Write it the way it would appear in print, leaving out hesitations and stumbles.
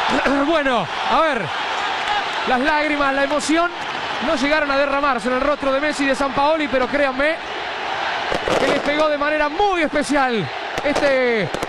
Bueno, a ver, las lágrimas, la emoción no llegaron a derramarse en el rostro de Messi y de Sampaoli, pero créanme que les pegó de manera muy especial este